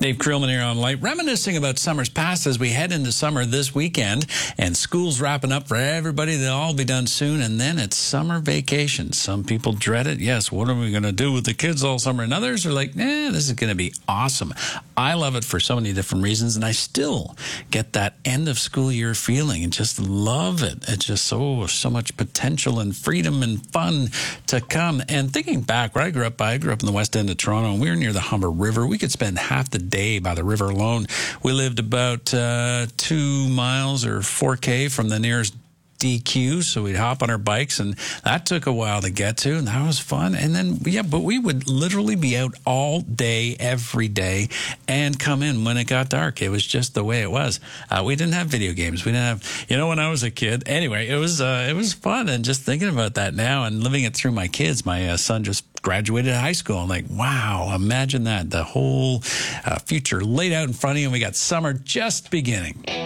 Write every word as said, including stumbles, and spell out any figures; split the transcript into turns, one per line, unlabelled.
Dave Krillman here on Light, reminiscing about summers past as we head into summer this weekend, and school's wrapping up for everybody. They'll all be done soon, and then it's summer vacation. Some people dread it. Yes, what are we going to do with the kids all summer? And others are like, nah, this is going to be awesome. I love it for so many different reasons, and I still get that end of school year feeling and just love it. It's just so, so much potential and freedom and fun to come. And thinking back, where I grew up, I grew up in the west end of Toronto, and we were near the Humber River. We could spend half the day by the river alone. We lived about uh, two miles or four K from the nearest D Q, so we'd hop on our bikes, and that took a while to get to, and that was fun. And then, yeah, but we would literally be out all day, every day, and come in when it got dark. It was just the way it was. Uh, we didn't have video games. We didn't have, you know, when I was a kid. Anyway, it was uh, it was fun, and just thinking about that now and living it through my kids. My uh, son just graduated high school. I'm like, wow, imagine that. The whole uh, future laid out in front of you, and we got summer just beginning.